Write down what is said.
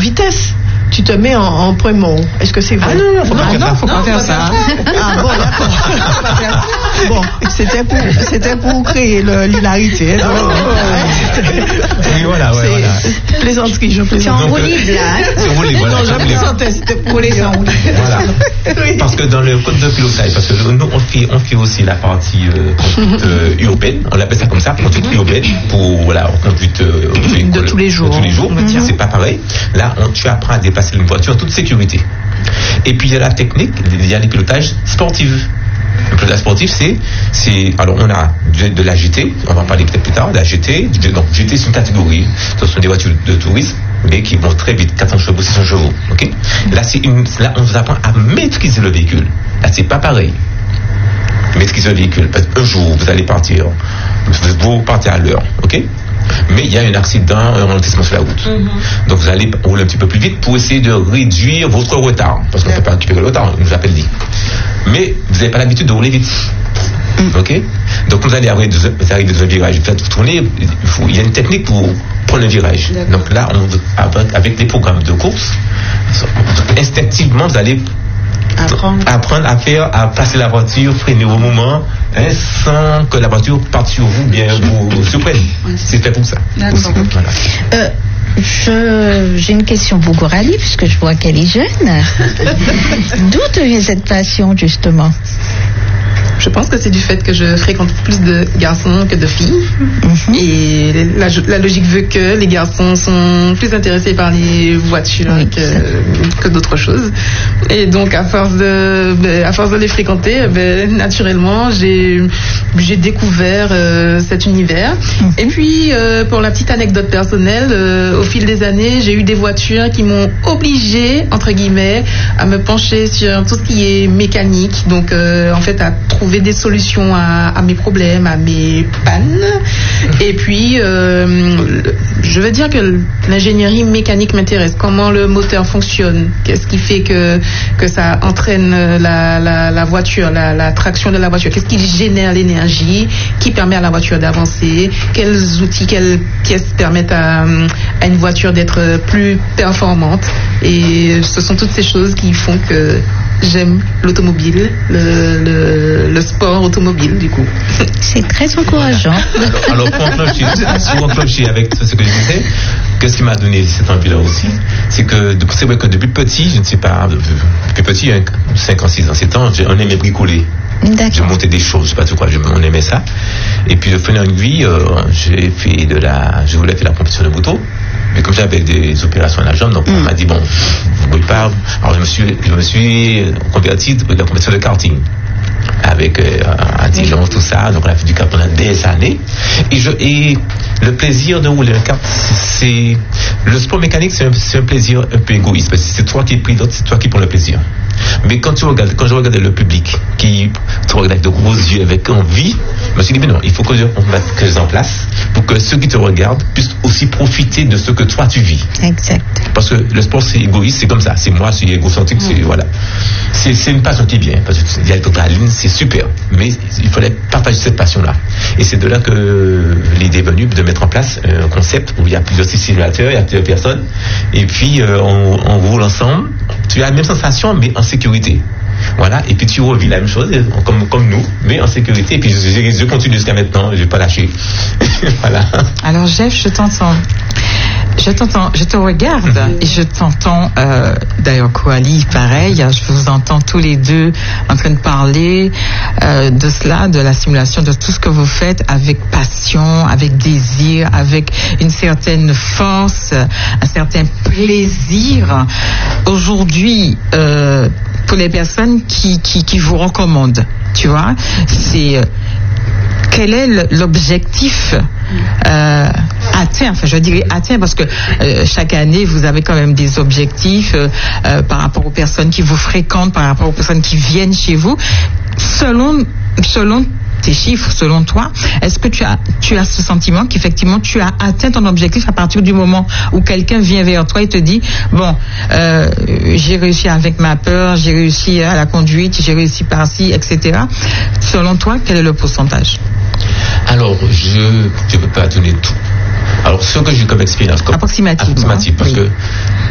vitesse. Tu te mets en point mort. Est-ce que c'est vrai? Faut pas faire ça. Ah bon, d'accord. Bon, c'était pour créer l'hilarité. Oui, voilà. Plaisanterie, je plaisante. C'est en roue libre, là. C'est en roue libre, voilà. Non, je plaisantais, c'était pour les gens. Voilà. Oui. Parce que dans le code de pilotage, parce que nous, on fait aussi la partie conduite urbaine, on appelle ça comme ça, conduite urbaine, pour conduite de tous les jours. C'est pas pareil. Là, tu apprends à dépasser une voiture en toute sécurité. Et puis il y a la technique, il y a les pilotages sportifs. Le pilotage sportif, alors on a de la GT, on va en parler peut-être plus tard, de la GT. Donc GT c'est une catégorie, ce sont des voitures de tourisme, mais qui vont très vite, 400 chevaux, 600 chevaux. Okay. Là, on vous apprend à maîtriser le véhicule. Là, c'est pas pareil. Maîtriser le véhicule. Parce qu'un jour, vous allez partir, vous partez à l'heure, ok? Mais il y a un accident, un ralentissement sur la route. Donc vous allez rouler un petit peu plus vite pour essayer de réduire votre retard. Parce qu'on ne peut pas récupérer le retard, on nous appelle dit. Mais vous n'avez pas l'habitude de rouler vite. Ok? Donc vous allez arriver dans un virage, vous faites tourner, il y a une technique pour prendre un virage. Donc là, avec les programmes de course, instinctivement, vous allez apprendre à placer la voiture, freiner au moment, sans que la voiture parte sur vous, bien vous surprenne. C'est fait pour ça. Voilà. J'ai une question pour Coralie, puisque je vois qu'elle est jeune. D'où te vient cette passion, justement? Je pense que c'est du fait que je fréquente plus de garçons que de filles. Et la logique veut que les garçons sont plus intéressés par les voitures que d'autres choses. Et donc, à force de les fréquenter, naturellement, j'ai découvert cet univers. Et puis, pour la petite anecdote personnelle, au fil des années, j'ai eu des voitures qui m'ont obligée, entre guillemets, à me pencher sur tout ce qui est mécanique. Donc, en fait, à trouver des solutions à mes problèmes, à mes pannes. Et puis, je veux dire que l'ingénierie mécanique m'intéresse. Comment le moteur fonctionne? Qu'est-ce qui fait que ça entraîne la voiture, la traction de la voiture? Qu'est-ce qui génère l'énergie qui permet à la voiture d'avancer? Quels outils, quelles pièces permettent à une voiture d'être plus performante? Et ce sont toutes ces choses qui font que j'aime l'automobile, le sport automobile, du coup. C'est très encourageant. Alors pour enclencher avec ce que je disais, qu'est-ce qui m'a donné cette envie-là aussi, c'est vrai que depuis petit, je ne sais pas, depuis petit, 5 ans, 6 ans, 7 ans, on aimait bricoler. Je montais des choses, je sais pas tout quoi, on aimait ça. Et puis, de fin de vie, je voulais faire la compétition de moto. Mais comme j'avais des opérations à la jambe, donc on m'a dit, bon, vous ne pouvez pas. Alors, je me suis converti de la compétition de karting. Avec intelligence, tout ça. Donc, on a fait du kart pendant des années. Et le plaisir de rouler un kart, c'est. Le sport mécanique, c'est un plaisir un peu égoïste. Parce que c'est toi qui pilotes, c'est toi qui prends le plaisir. Mais quand je regardais le public qui te regarde avec de gros yeux, avec envie, je me suis dit, mais non, il faut que je mette quelque chose en place pour que ceux qui te regardent puissent aussi profiter de ce que toi tu vis. Exact. Parce que le sport, c'est égoïste, c'est comme ça. C'est moi, c'est égocentrique, voilà. C'est une passion qui est bien, parce qu'il y a l'adrénaline, c'est super. Mais il fallait partager cette passion-là. Et c'est de là que l'idée est venue de mettre en place un concept où il y a plusieurs simulateurs, il y a plusieurs personnes. Et puis, on roule ensemble. Tu as la même sensation, mais en sécurité. Voilà, et puis tu revis la même chose, comme nous, mais en sécurité. Et puis je continue jusqu'à maintenant, je ne vais pas lâcher. Voilà. Alors Jeff, je t'entends, je te regarde et je t'entends, d'ailleurs Coralie, pareil, je vous entends tous les deux en train de parler de cela, de la simulation, de tout ce que vous faites avec passion, avec désir, avec une certaine force, un certain plaisir. Aujourd'hui, pour les personnes qui vous recommandent, tu vois, c'est quel est l'objectif atteint, enfin je dirais atteint parce que chaque année vous avez quand même des objectifs par rapport aux personnes qui vous fréquentent, par rapport aux personnes qui viennent chez vous, selon tes chiffres, selon toi, est-ce que tu as ce sentiment qu'effectivement tu as atteint ton objectif à partir du moment où quelqu'un vient vers toi et te dit bon, j'ai réussi avec ma peur, j'ai réussi à la conduite, j'ai réussi par-ci, etc. Selon toi, quel est le pourcentage? Alors, je ne peux pas donner tout. Alors, ce que j'ai comme expérience, comme approximative, parce que